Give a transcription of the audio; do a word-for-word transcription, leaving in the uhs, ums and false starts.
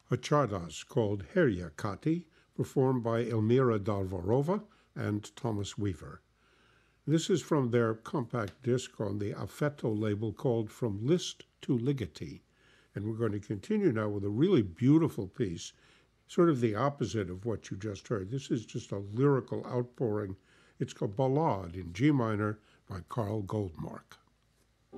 a Czardas called Herya Kati, performed by Elmira Darvarova and Thomas Weaver. This is from their compact disc on the Affetto label called From Liszt to Ligeti. And we're going to continue now with a really beautiful piece, sort of the opposite of what you just heard. This is just a lyrical outpouring. It's called Ballade in G minor by Carl Goldmark.